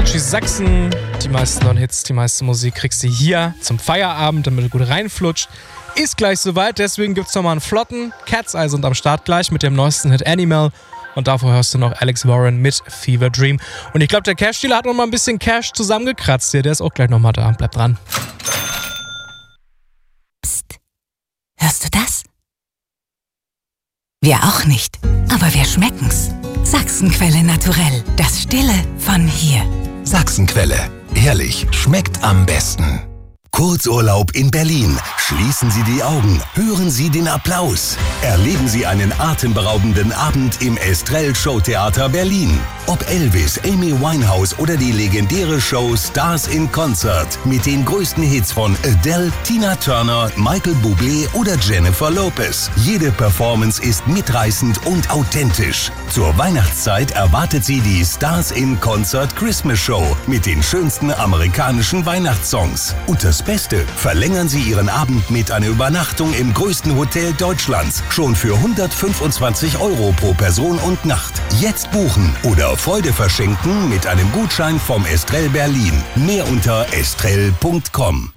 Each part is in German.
Energy Sachsen. Die meisten neuen Hits, die meiste Musik kriegst du hier zum Feierabend, damit du gut reinflutscht. Ist gleich soweit, deswegen gibt's nochmal einen flotten. Cat's Eye sind am Start gleich mit dem neuesten Hit Animal. Und davor hörst du noch Alex Warren mit Fever Dream. Und ich glaube, der Cash-Dealer hat noch mal ein bisschen Cash zusammengekratzt hier. Der ist auch gleich nochmal da. Bleib dran. Psst. Hörst du das? Wir auch nicht, aber wir schmecken's. Sachsenquelle Naturell, das Stille von hier. Sachsenquelle, herrlich, schmeckt am besten. Kurzurlaub in Berlin. Schließen Sie die Augen, hören Sie den Applaus. Erleben Sie einen atemberaubenden Abend im Estrell Showtheater Berlin. Ob Elvis, Amy Winehouse oder die legendäre Show Stars in Concert mit den größten Hits von Adele, Tina Turner, Michael Bublé oder Jennifer Lopez. Jede Performance ist mitreißend und authentisch. Zur Weihnachtszeit erwartet Sie die Stars in Concert Christmas Show mit den schönsten amerikanischen Weihnachtssongs. Und das Beste, verlängern Sie Ihren Abend mit einer Übernachtung im größten Hotel Deutschlands. Schon für 125 € pro Person und Nacht. Jetzt buchen oder Freude verschenken mit einem Gutschein vom Estrell Berlin. Mehr unter estrell.com.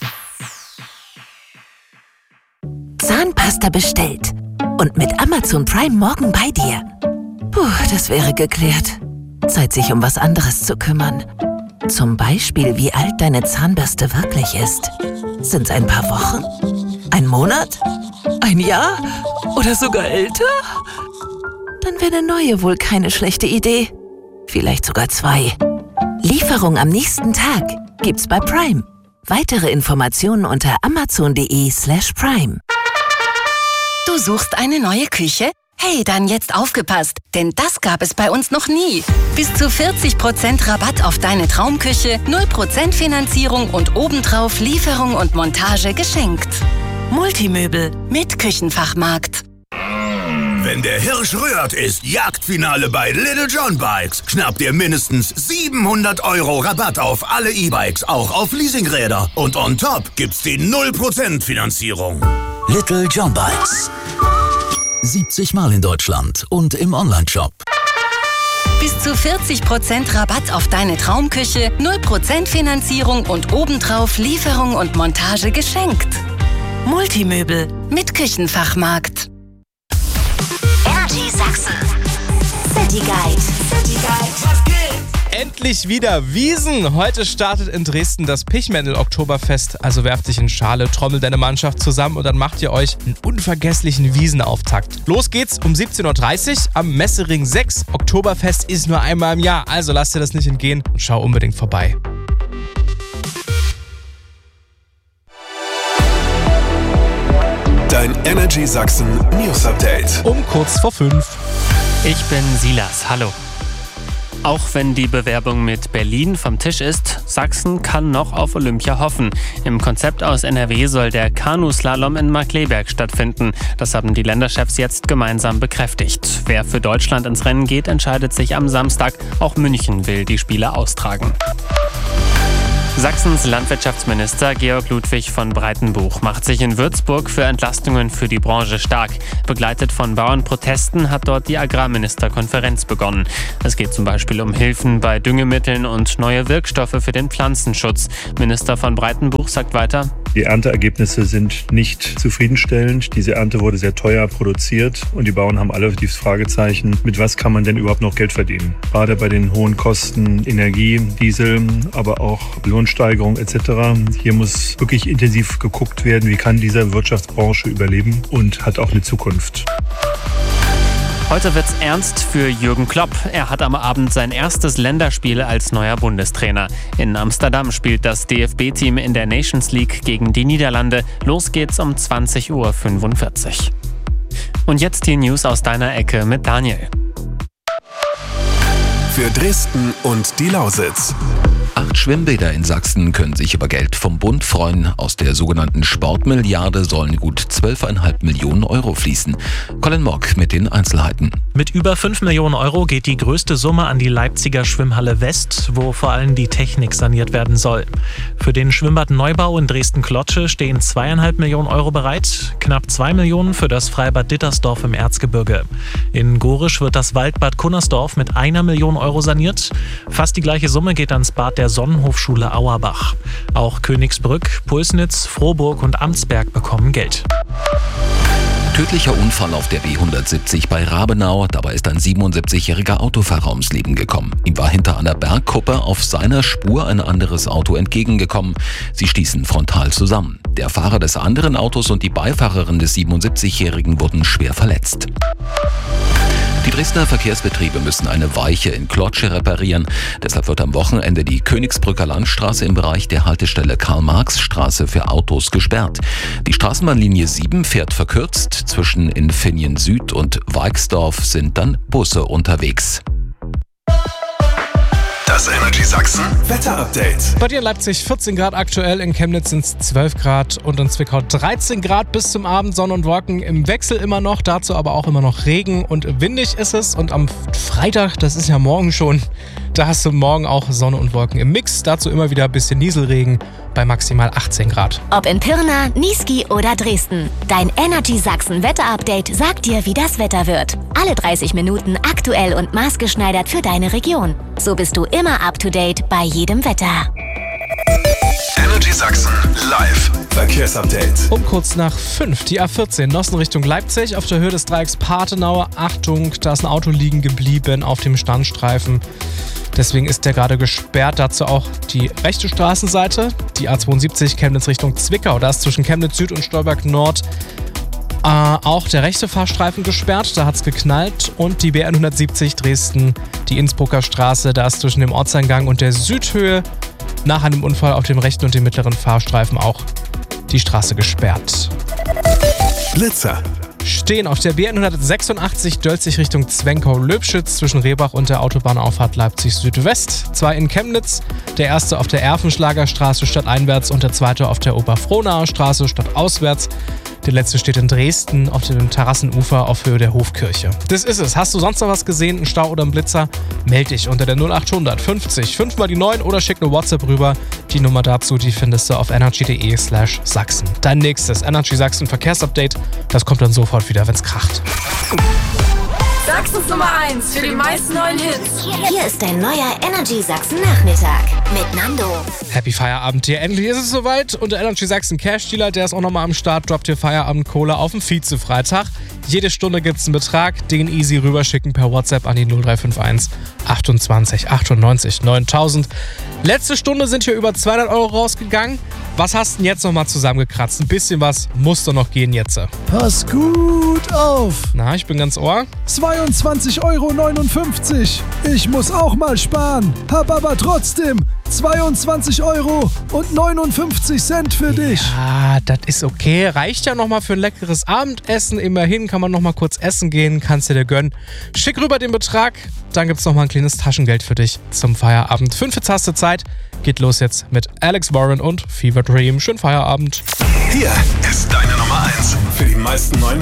Zahnpasta bestellt. Und mit Amazon Prime morgen bei dir. Puh, das wäre geklärt. Zeit, sich um was anderes zu kümmern. Zum Beispiel, wie alt deine Zahnbürste wirklich ist. Sind's ein paar Wochen? Ein Monat? Ein Jahr? Oder sogar älter? Dann wäre eine neue wohl keine schlechte Idee. Vielleicht sogar 2. Lieferung am nächsten Tag gibt's bei Prime. Weitere Informationen unter amazon.de/prime. Du suchst eine neue Küche? Hey, dann jetzt aufgepasst, denn das gab es bei uns noch nie. Bis zu 40% Rabatt auf deine Traumküche, 0% Finanzierung und obendrauf Lieferung und Montage geschenkt. Multimöbel mit Küchenfachmarkt. Wenn der Hirsch rührt, ist Jagdfinale bei Little John Bikes. Schnapp dir mindestens 700 € Rabatt auf alle E-Bikes, auch auf Leasingräder. Und on top gibt's die 0% Finanzierung. Little John Bikes. 70 Mal in Deutschland und im Onlineshop. Bis zu 40% Rabatt auf deine Traumküche, 0% Finanzierung und obendrauf Lieferung und Montage geschenkt. Multimöbel mit Küchenfachmarkt. Energy Sachsen. City Guide. City Guide. Was geht? Endlich wieder Wiesn. Heute startet in Dresden das Pichmendel-Oktoberfest. Also werft dich in Schale, trommelt deine Mannschaft zusammen und dann macht ihr euch einen unvergesslichen Wiesnauftakt. Los geht's um 17.30 Uhr am Messering 6. Oktoberfest ist nur einmal im Jahr, also lass dir das nicht entgehen und schau unbedingt vorbei. Dein Energy Sachsen News Update. Um kurz vor 5. Ich bin Silas, hallo. Auch wenn die Bewerbung mit Berlin vom Tisch ist, Sachsen kann noch auf Olympia hoffen. Im Konzept aus NRW soll der Kanuslalom in Markkleeberg stattfinden. Das haben die Länderchefs jetzt gemeinsam bekräftigt. Wer für Deutschland ins Rennen geht, entscheidet sich am Samstag. Auch München will die Spiele austragen. Sachsens Landwirtschaftsminister Georg Ludwig von Breitenbuch macht sich in Würzburg für Entlastungen für die Branche stark. Begleitet von Bauernprotesten hat dort die Agrarministerkonferenz begonnen. Es geht zum Beispiel um Hilfen bei Düngemitteln und neue Wirkstoffe für den Pflanzenschutz. Minister von Breitenbuch sagt weiter: Die Ernteergebnisse sind nicht zufriedenstellend. Diese Ernte wurde sehr teuer produziert und die Bauern haben alle dieses Fragezeichen, mit was kann man denn überhaupt noch Geld verdienen? Gerade bei den hohen Kosten Energie, Diesel, aber auch Lohnsteigerung etc. Hier muss wirklich intensiv geguckt werden, wie kann diese Wirtschaftsbranche überleben und hat auch eine Zukunft. Heute wird's ernst für Jürgen Klopp. Er hat am Abend sein erstes Länderspiel als neuer Bundestrainer. In Amsterdam spielt das DFB-Team in der Nations League gegen die Niederlande. Los geht's um 20:45 Uhr. Und jetzt die News aus deiner Ecke mit Daniel. Für Dresden und die Lausitz. 8 Schwimmbäder in Sachsen können sich über Geld vom Bund freuen. Aus der sogenannten Sportmilliarde sollen gut 12,5 Millionen Euro fließen. Colin Mock mit den Einzelheiten. Mit über 5 Millionen Euro geht die größte Summe an die Leipziger Schwimmhalle West, wo vor allem die Technik saniert werden soll. Für den Schwimmbadneubau in Dresden-Klotsche stehen 2,5 Millionen Euro bereit, knapp 2 Millionen für das Freibad Dittersdorf im Erzgebirge. In Gorisch wird das Waldbad Kunnersdorf mit 1 Million Euro saniert. Fast die gleiche Summe geht ans Bad der Sonnenhofschule Auerbach. Auch Königsbrück, Pulsnitz, Frohburg und Amtsberg bekommen Geld. Tödlicher Unfall auf der B170 bei Rabenau. Dabei ist ein 77-jähriger Autofahrer ums Leben gekommen. Ihm war hinter einer Bergkuppe auf seiner Spur ein anderes Auto entgegengekommen. Sie stießen frontal zusammen. Der Fahrer des anderen Autos und die Beifahrerin des 77-jährigen wurden schwer verletzt. Die Dresdner Verkehrsbetriebe müssen eine Weiche in Klotsche reparieren. Deshalb wird am Wochenende die Königsbrücker Landstraße im Bereich der Haltestelle Karl-Marx-Straße für Autos gesperrt. Die Straßenbahnlinie 7 fährt verkürzt. Zwischen Infinien Süd und Weixdorf sind dann Busse unterwegs. Das Energy Sachsen Wetterupdate. Bei dir in Leipzig 14 Grad aktuell, in Chemnitz sind es 12 Grad und in Zwickau 13 Grad bis zum Abend. Sonne und Wolken im Wechsel immer noch, dazu aber auch immer noch Regen und windig ist es. Und am Freitag, das ist ja morgen schon, da hast du morgen auch Sonne und Wolken im Mix. Dazu immer wieder ein bisschen Nieselregen bei maximal 18 Grad. Ob in Pirna, Niesky oder Dresden. Dein Energy Sachsen Wetterupdate sagt dir, wie das Wetter wird. Alle 30 Minuten aktuell und maßgeschneidert für deine Region. So bist du immer up to date bei jedem Wetter. Energy Sachsen live Verkehrsupdate. Um kurz nach 5, die A14 Nossen Richtung Leipzig auf der Höhe des Dreiecks Partenau. Achtung, da ist ein Auto liegen geblieben auf dem Standstreifen. Deswegen ist der gerade gesperrt. Dazu auch die rechte Straßenseite, die A72 Chemnitz Richtung Zwickau. Da ist zwischen Chemnitz Süd und Stolberg Nord auch der rechte Fahrstreifen gesperrt. Da hat es geknallt. Und die B170 Dresden, die Innsbrucker Straße. Da ist zwischen dem Ortseingang und der Südhöhe nach einem Unfall auf dem rechten und dem mittleren Fahrstreifen auch die Straße gesperrt. Blitzer. Stehen auf der B186 Dölzig Richtung Zwenkau-Löbschütz zwischen Rehbach und der Autobahnauffahrt Leipzig Südwest. 2 in Chemnitz, der erste auf der Erfenschlagerstraße stadteinwärts und der zweite auf der Oberfrohnaer Straße stadtauswärts. Der letzte steht in Dresden auf dem Terrassenufer auf Höhe der Hofkirche. Das ist es. Hast du sonst noch was gesehen, einen Stau oder einen Blitzer? Meld dich unter der 0800 50 5 mal die 9 oder schick eine WhatsApp rüber. Die Nummer dazu, die findest du auf energy.de/Sachsen. Dein nächstes Energy Sachsen Verkehrsupdate, das kommt dann sofort wieder, wenn's kracht. Sachsens Nummer 1 für die meisten neuen Hits. Hier ist dein neuer Energy Sachsen Nachmittag mit Nando. Happy Feierabend dir. Endlich ist es soweit und der Energy Sachsen Cash Dealer, der ist auch nochmal am Start, droppt dir Feierabendkohle auf dem Vize-Freitag. Jede Stunde gibt's einen Betrag, den easy rüberschicken per WhatsApp an die 0351 28 98 9000. Letzte Stunde sind hier über 200 Euro rausgegangen. Was hast du denn jetzt nochmal zusammengekratzt? Ein bisschen was muss doch noch gehen jetzt. Pass gut auf. Na, ich bin ganz ohr. 22,59 Euro. Ich muss auch mal sparen. Hab aber trotzdem 22,59 Euro für dich. Ja, das ist okay. Reicht ja nochmal für ein leckeres Abendessen. Immerhin kann man nochmal kurz essen gehen. Kannst du dir gönnen. Schick rüber den Betrag. Dann gibt's nochmal ein kleines Taschengeld für dich zum Feierabend. 5 hast du Zeit. Geht los jetzt mit Alex Warren und Fever Dream. Schönen Feierabend. Hier ist deine Nummer 1 für die meisten neuen